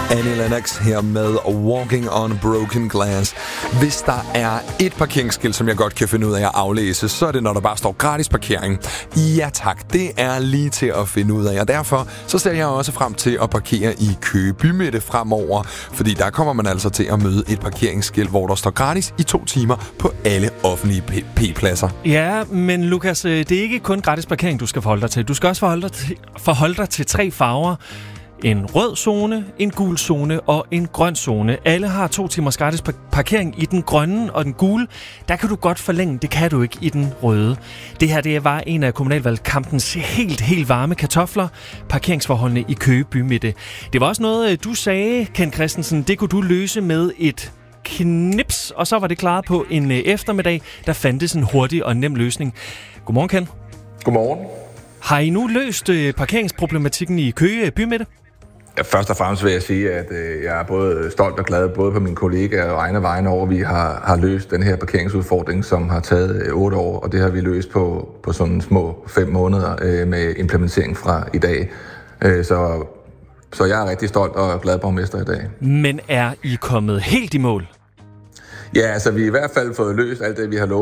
Annie Lennox her med Walking on Broken Glass. Hvis der er et parkeringsskilt, som jeg godt kan finde ud af at aflæse, så er det, når der bare står gratis parkering. Ja tak, det er lige til at finde ud af. Og derfor så ser jeg også frem til at parkere i Køge Bymidte fremover. Fordi der kommer man altså til at møde et parkeringsskilt, hvor der står gratis i 2 timer på alle offentlige P-pladser. Ja, men Lukas, det er ikke kun gratis parkering, du skal forholde dig til. Du skal også forholde dig til 3 farver. En rød zone, en gul zone og en grøn zone. Alle har 2 timers gratis parkering. I den grønne og den gule, der kan du godt forlænge. Det kan du ikke i den røde. Det her, det var en af kommunalvalgkampens helt varme kartofler. Parkeringsforholdene i Køge Bymidte. Det var også noget, du sagde, Ken Christensen. Det kunne du løse med et knips, og så var det klaret på en eftermiddag. Der fandtes en hurtig og nem løsning. Godmorgen, Ken. Godmorgen. Har I nu løst parkeringsproblematikken i Køge Bymidte? Ja, først og fremmest vil jeg sige, at jeg er både stolt og glad, både på mine kollegaer og egne vegne over, at vi har løst den her parkeringsudfordring, som har taget 8 år, og det har vi løst på sådan små 5 måneder med implementering fra i dag. Så jeg er rigtig stolt og glad borgmester i dag. Men er I kommet helt i mål? Ja, altså vi har i hvert fald fået løst alt det, vi har lovet.